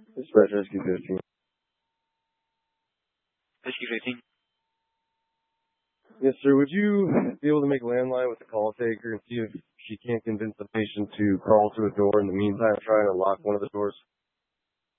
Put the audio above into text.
Dispatch Rescue 15. Rescue 15. Yes, sir. Would you be able to make landline with the call taker and see if she can't convince the patient to crawl to a door in the meantime, trying to lock one of the doors?